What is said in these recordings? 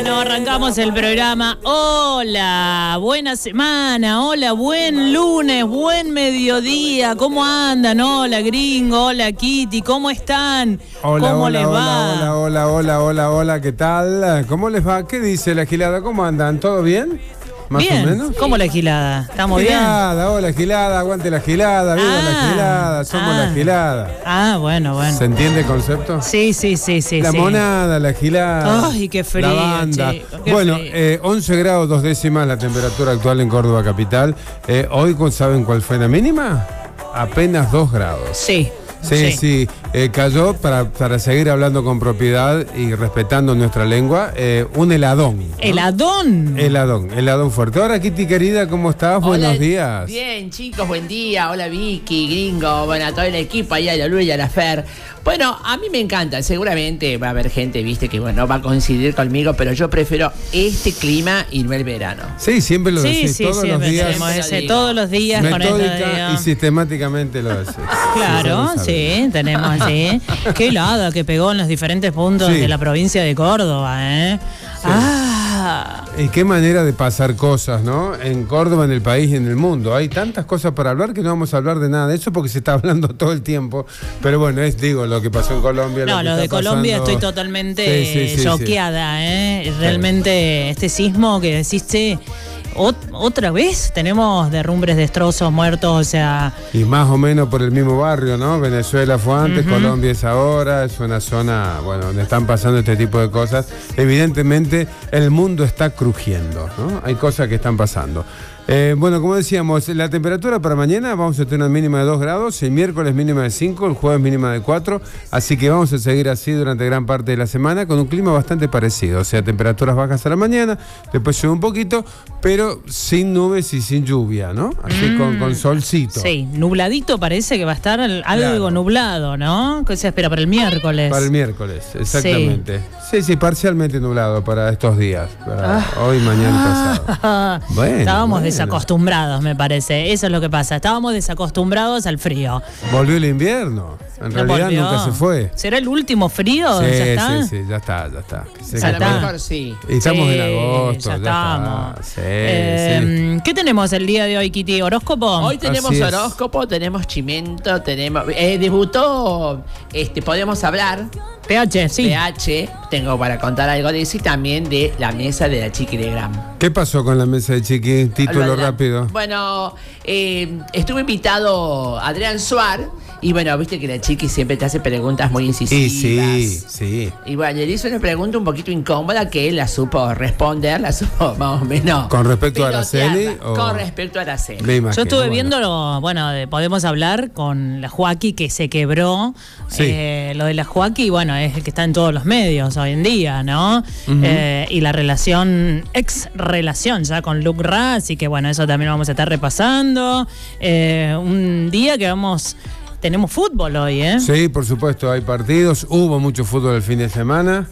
No, arrancamos el programa. Hola, buena semana, hola, buen lunes, buen mediodía. ¿Cómo andan? Hola, Gringo, hola, Kitty, ¿cómo están? Hola, ¿Cómo hola, les hola, va? hola, ¿qué tal? ¿Cómo les va? ¿Qué dice la Gilada? ¿Cómo andan? ¿Todo bien? ¿Más bien. o menos? ¿Cómo la Gilada? ¿Estamos Gilada, bien? hola Gilada, aguante la Gilada, viva la Gilada, somos la Gilada. Bueno. ¿Se entiende el concepto? Sí. La monada, la Gilada. Ay, qué frío, la banda. chico, qué Bueno, frío. 11 grados 2 décimas la temperatura actual en Córdoba capital. Hoy, ¿saben cuál fue la mínima? Apenas 2 grados. Sí. Cayó, para seguir hablando con propiedad y respetando nuestra lengua, un heladón, ¿no? Heladón fuerte. Ahora, Kitty querida, ¿cómo estás? Buenos días. Bien, chicos, buen día. Hola, Vicky, Gringo, bueno, a todo el equipo, ahí a la Lula y a la Fer. Bueno, a mí me encanta, seguramente va a haber gente, viste, que bueno, va a coincidir conmigo, pero yo prefiero este clima y no el verano. Sí, siempre lo decís, todos los días. Todos los días con esto metódica y sistemáticamente lo decís. Claro, sí, tenemos así. Qué helada que pegó en los diferentes puntos de la provincia de Córdoba, ¿eh? Sí. Y qué manera de pasar cosas, ¿no? En Córdoba, en el país y en el mundo. Hay tantas cosas para hablar que no vamos a hablar de nada de eso porque se está hablando todo el tiempo. Pero bueno, lo que pasó en Colombia. No, lo de Colombia estoy totalmente choqueada, ¿eh? Realmente este sismo que deciste... Otra vez tenemos derrumbres, destrozos, muertos, o sea... Y más o menos por el mismo barrio, ¿no? Venezuela fue antes, Colombia es ahora, es una zona, bueno, donde están pasando este tipo de cosas. Evidentemente, el mundo está crujiendo, ¿no? Hay cosas que están pasando. Bueno, como decíamos, la temperatura para mañana vamos a tener una mínima de 2 grados, el miércoles mínima de 5, el jueves mínima de 4, así que vamos a seguir así durante gran parte de la semana con un clima bastante parecido, o sea, temperaturas bajas a la mañana, después sube un poquito, pero sin nubes y sin lluvia, ¿no? Así con solcito. Sí, nubladito parece que va a estar algo nublado, ¿no? ¿Qué se espera para el miércoles? Para el miércoles, exactamente. Sí, parcialmente nublado para estos días, para hoy, mañana y pasado. Estábamos desacostumbrados, me parece. Eso es lo que pasa. Estábamos desacostumbrados al frío. Volvió el invierno. En realidad nunca se fue. ¿Será el último frío? Sí, ¿Ya está? Sí, ya está. A lo mejor sí. Y estamos en agosto. Ya estamos. Sí. ¿Qué tenemos el día de hoy, Kitty? ¿Horóscopo? Hoy tenemos horóscopo, tenemos chimento, tenemos... debutó, podemos hablar... PH, sí. PH, tengo para contar algo de eso y también de la mesa de la Chiqui Legrand. ¿Qué pasó con la mesa de Chiqui? Título rápido. Bueno, estuvo invitado Adrián Suar y bueno, viste que la Chiqui siempre te hace preguntas muy incisivas. Sí. Y bueno, le hizo una pregunta un poquito incómoda que él la supo responder, la supo más o menos. ¿Con respecto a Araceli? Con respecto a Araceli. Yo estuve viéndolo, podemos hablar con la Joaquí que se quebró. Lo de la Joaquí, bueno, es el que está en todos los medios hoy en día, ¿no? Y la ex-relación ya con Luke Ra, así que bueno, eso también lo vamos a estar repasando. Un día que tenemos fútbol hoy, ¿eh? Sí, por supuesto, hay partidos, hubo mucho fútbol el fin de semana.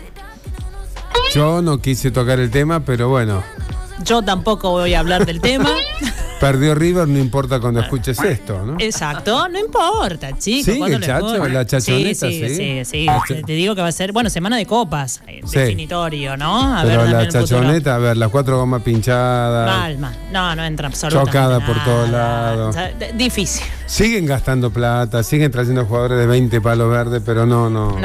Yo no quise tocar el tema, pero bueno. Yo tampoco voy a hablar del tema. Perdió River, no importa cuando escuches esto, ¿no? Exacto, no importa, chicos. Sí, el Chacho, la chachoneta, sí. Te digo que va a ser, semana de copas, definitorio, ¿no? Pero la chachoneta, las 4 gomas pinchadas. Mal. No entra absolutamente chocada nada. por todos lados. O sea, difícil. Siguen gastando plata, siguen trayendo jugadores de 20 palos verdes, pero no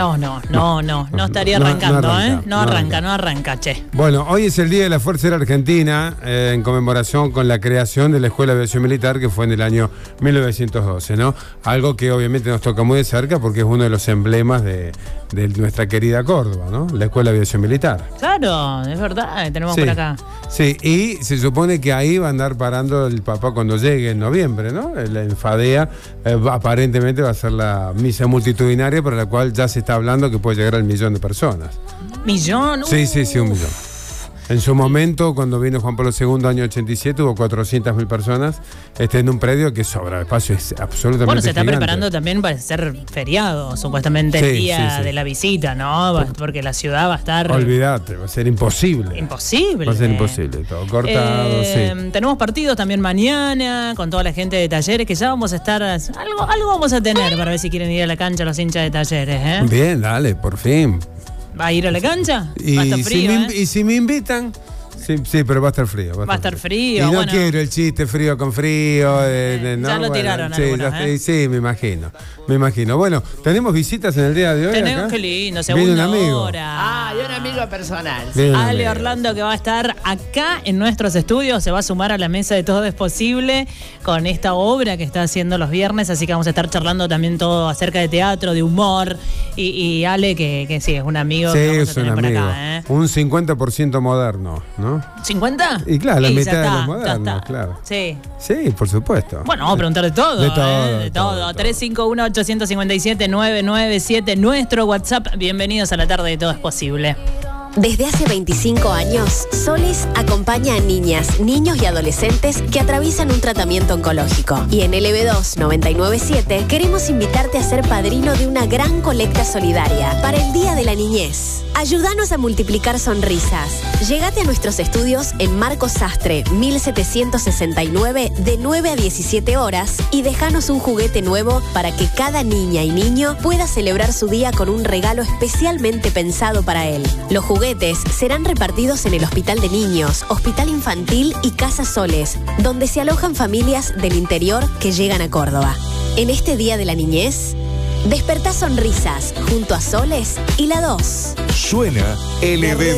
estaría arrancando, No arranca, che. Bueno, hoy es el Día de la Fuerza Aérea Argentina, en conmemoración con la creación de la Escuela de Aviación Militar, que fue en el año 1912, ¿no? Algo que obviamente nos toca muy de cerca porque es uno de los emblemas de nuestra querida Córdoba, ¿no? La Escuela de Aviación Militar. Claro, es verdad, tenemos por acá. Sí, y se supone que ahí va a andar parando el papá cuando llegue en noviembre, ¿no? En Fadea aparentemente va a ser la misa multitudinaria para la cual ya se está hablando que puede llegar al 1.000.000 de personas. ¿1.000.000? Sí, 1.000.000. En su momento, cuando vino Juan Pablo II, año 87, hubo 400.000 personas en un predio que sobra espacio, es absolutamente Bueno, se está gigante. preparando también para ser feriado, supuestamente el día de la visita, ¿no? Porque la ciudad va a estar... Olvídate, va a ser imposible. Imposible. Va a ser imposible, todo cortado, Tenemos partidos también mañana con toda la gente de Talleres, que ya vamos a estar... Algo vamos a tener para ver si quieren ir a la cancha los hinchas de Talleres, ¿eh? Bien, dale, por fin. ¿Va a ir a la cancha? Va a estar frío, y si me invitan... Sí, pero va a estar frío. Va a estar frío. Y no quiero el chiste frío con frío. ¿no? Ya lo tiraron algunos, sí, me imagino. Bueno, ¿tenemos visitas en el día de hoy? Tenemos, qué lindo, segunda hora. Y un amigo personal. Ale Orlando, que va a estar acá en nuestros estudios, se va a sumar a la mesa de Todo es Posible con esta obra que está haciendo los viernes, así que vamos a estar charlando también todo acerca de teatro, de humor, y Ale, que sí, es un amigo que vamos a tener por acá. Un 50% moderno, ¿no? ¿50? Y claro, la mitad de los modernos, claro. Sí, por supuesto. Bueno, vamos a preguntar de todo. De todo. 351-857-997, nuestro WhatsApp. Bienvenidos a la tarde de Todo es Posible. Desde hace 25 años, Soles acompaña a niñas, niños y adolescentes que atraviesan un tratamiento oncológico. Y en LB2 997 queremos invitarte a ser padrino de una gran colecta solidaria para el Día de la Niñez. Ayúdanos a multiplicar sonrisas. Llegate a nuestros estudios en Marcos Sastre 1769 de 9 a 17 horas y déjanos un juguete nuevo para que cada niña y niño pueda celebrar su día con un regalo especialmente pensado para él. Los juguetes serán repartidos en el Hospital de Niños, Hospital Infantil y Casa Soles, donde se alojan familias del interior que llegan a Córdoba. En este Día de la Niñez, despertá sonrisas junto a Soles y la 2. Suena LB2.